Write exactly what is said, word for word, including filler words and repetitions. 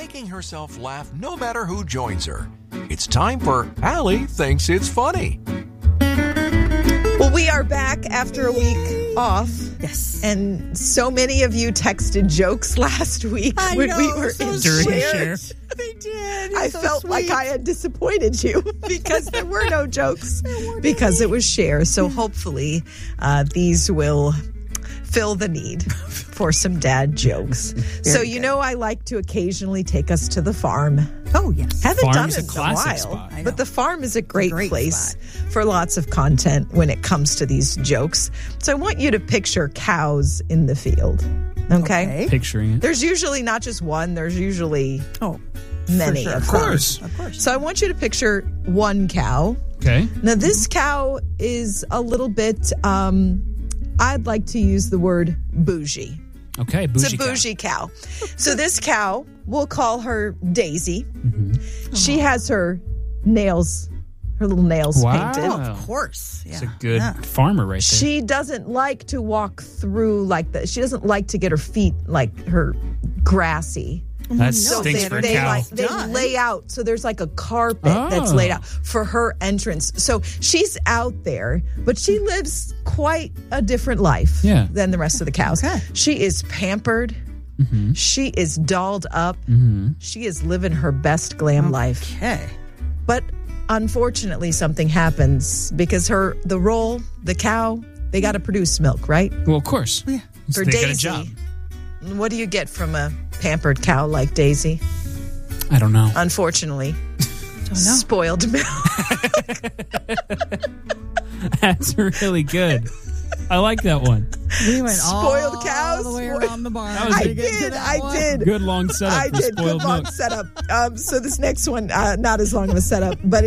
making herself laugh no matter who joins her. It's time for Allie Thinks It's Funny. Well, we are back after a week off. Yes. And so many of you texted jokes last week I when know, we were so in sweet. share. They did. I so felt sweet. like I had disappointed you because there were no jokes because it was share. So hopefully uh, these will fill the need for some dad jokes. So you good. know I like to occasionally take us to the farm. Oh, yes. Haven't Farm's done a it in a classic while, spot. I know. but the farm is a great, great place spot. for lots of content when it comes to these jokes. So I want you to picture cows in the field. Okay? Okay. Picturing it. There's usually not just one, there's usually Oh, many sure. of Of them. course. Of course. So I want you to picture one cow. Okay. Now, this cow is a little bit, um, I'd like to use the word bougie. Okay. Bougie It's a bougie cow. So this cow, we'll call her Daisy. Mm-hmm. She has her nails, her little nails Wow. painted. Oh, of course. Yeah. It's a good Yeah. farmer right there. She doesn't like to walk through like that. She doesn't like to get her feet like her grassy. that So stinks they, for a they cow. like they Done. lay out. So there's like a carpet that's Oh. laid out for her entrance. So she's out there, but she lives quite a different life Yeah. than the rest of the cows. Okay. She is pampered. Mm-hmm. She is dolled up. Mm-hmm. She is living her best glam life. Okay. But unfortunately, something happens because her the role, the cow, they got to produce milk, right? Well, of course. Yeah. For they got a Daisy, job. what do you get from a pampered cow like Daisy? I don't know. Unfortunately, Don't know. spoiled milk. That's really good. I like that one. We went Spoiled all cows? the way Spoiled- around the barn. That was I a- to get to did, that I one. did. Good long setup I for did. Good spoiled long milk. setup. Um, so this next one, uh, not as long of a setup, but